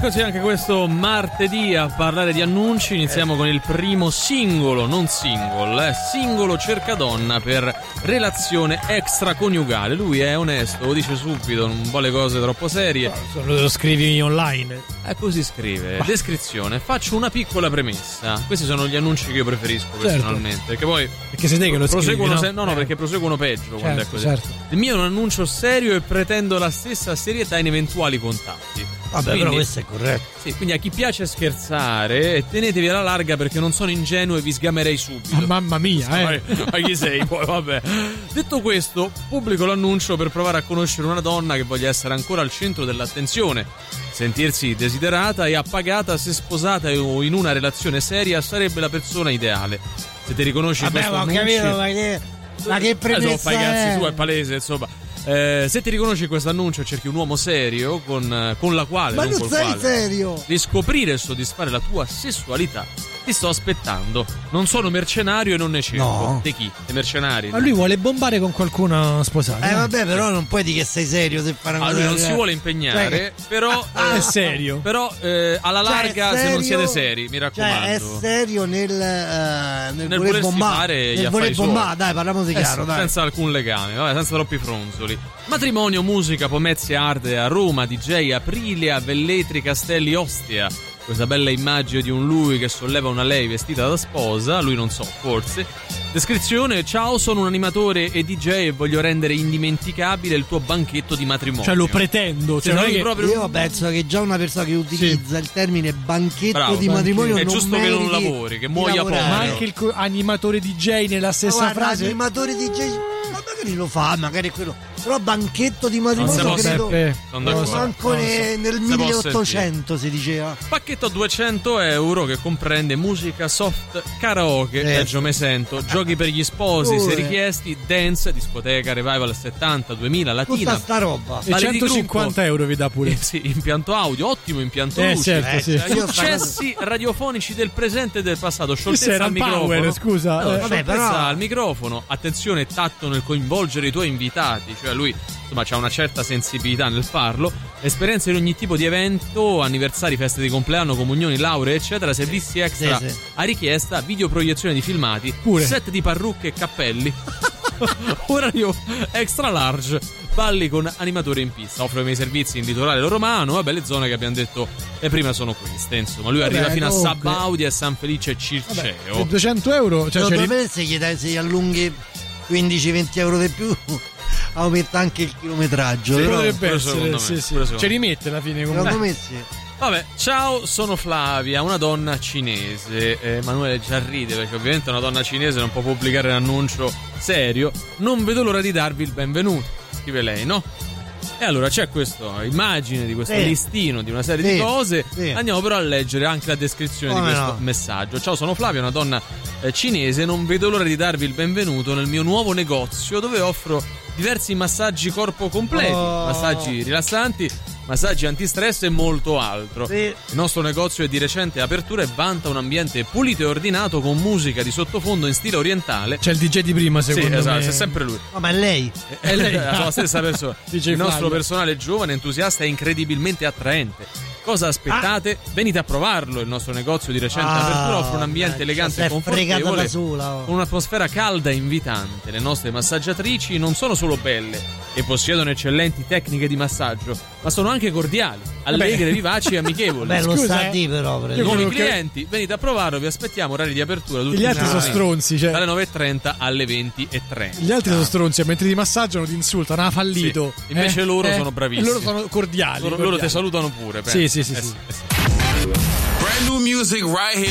Eccoci anche questo martedì a parlare di annunci. Iniziamo con il primo singolo, non single, singolo cercadonna per relazione extraconiugale. Lui è onesto, lo dice subito, non vuole cose troppo serie. Lo scrivi online. Così scrive. Descrizione: faccio una piccola premessa. Questi sono gli annunci che io preferisco personalmente, perché poi perché sei te che lo scrivi, no? No, perché proseguono peggio quando è così. Certo. Il mio è un annuncio serio e pretendo la stessa serietà in eventuali contatti. Vabbè, quindi, però questo è corretto. Sì, quindi a chi piace scherzare, tenetevi alla larga perché non sono ingenuo e vi sgamerei subito. Mamma mia, Ma chi sei poi? Vabbè. Detto questo, pubblico l'annuncio per provare a conoscere una donna che voglia essere ancora al centro dell'attenzione, sentirsi desiderata e appagata. Se sposata o in una relazione seria sarebbe la persona ideale. Se ti riconosci in questo annuncio, ma che premessa fai cazzi tu, è palese, insomma. Se ti riconosci in questo annuncio, cerchi un uomo serio con la quale, ma non col sei quale, serio, riscoprire e soddisfare la tua sessualità. Ti sto aspettando. Non sono mercenario e non ne cerco. No. Di chi? Dei mercenari? Ma lui vuole bombare con qualcuno sposato. Vabbè, però non puoi dire che sei serio se fare una lui non si vuole impegnare, però è serio. Però alla larga, serio, se non siete seri, mi raccomando. È serio nel voler bombare. Nel voler bombare, dai, parliamo di chiaro, dai. Senza alcun legame, vabbè, senza troppi fronzoli. Matrimonio, musica, Pomezia Arde a Roma, DJ Aprilia, Velletri, Castelli, Ostia. Questa bella immagine di un lui che solleva una lei vestita da sposa, lui non so, forse. Descrizione: ciao, sono un animatore e DJ e voglio rendere indimenticabile il tuo banchetto di matrimonio. Cioè lo pretendo, cioè non è che proprio... Io penso che già una persona che utilizza il termine banchetto di matrimonio è non giusto che non lavori, che muoia povero. Ma anche il animatore DJ nella stessa frase. Animatore DJ, ma magari lo fa, magari quello. Però banchetto di matrimonio credo manco nel 1800 si diceva. Pacchetto a 200 euro che comprende musica soft, karaoke, peggio me sento, giochi per gli sposi se richiesti, dance, discoteca, revival 70, 2000, latina. Tutta sta roba. E 150 euro vi dà pure. Sì, impianto audio, ottimo impianto luce. Certo, sì. Successi radiofonici del presente e del passato. Scioltezza al microfono. Power, scusa. Vabbè, però al microfono. Attenzione, tatto nel coinvolgere i tuoi invitati, cioè lui insomma c'ha una certa sensibilità nel farlo. Esperienze in ogni tipo di evento, anniversari, feste di compleanno, comunioni, lauree eccetera, servizi extra a richiesta, videoproiezione di filmati, set di parrucche e cappelli, orario extra large, balli con animatore in pista. Offro i miei servizi in litorale romano. Vabbè, le zone che abbiamo detto prima sono queste, insomma. Lui arriva fino a Sabaudia e San Felice e Circeo. E 200 euro, cioè se gli allunghi 15-20 euro di più aumenta anche il chilometraggio. Sì, potrebbe essere, sì. Ci rimette alla fine comunque. Secondo me sì. Vabbè, ciao, sono Flavia, una donna cinese. Emanuele già ride perché ovviamente una donna cinese non può pubblicare un annuncio serio. Non vedo l'ora di darvi il benvenuto, scrive lei, no? E allora c'è questa immagine di questo listino di una serie di cose. Andiamo però a leggere anche la descrizione di questo messaggio. Ciao, sono Flavia, una donna cinese. Non vedo l'ora di darvi il benvenuto nel mio nuovo negozio dove offro diversi massaggi corpo completi, massaggi rilassanti, massaggi antistress e molto altro. Il nostro negozio è di recente apertura e vanta un ambiente pulito e ordinato con musica di sottofondo in stile orientale. C'è il DJ di prima, secondo me. Esatto, è sempre lui. Ma è lei. È lei, la stessa persona. Il nostro personale giovane, entusiasta e incredibilmente attraente. Cosa aspettate? Venite a provarlo. Il nostro negozio di recente apertura offre un ambiente elegante e confortevole con un'atmosfera calda e invitante. Le nostre massaggiatrici non sono solo belle e possiedono eccellenti tecniche di massaggio, ma sono anche cordiali, allegre, vivaci e amichevoli. Bello sta di però. Nuovi clienti, venite a provarlo, vi aspettiamo. Orari di apertura tutti gli altri sono stronzi, cioè dalle 9:30 alle 20:30. Gli altri sono stronzi, mentre ti massaggiano ti insultano, ha fallito. Invece loro sono bravissimi. Loro sono cordiali. Loro ti salutano pure. Sì. Brand new music right here.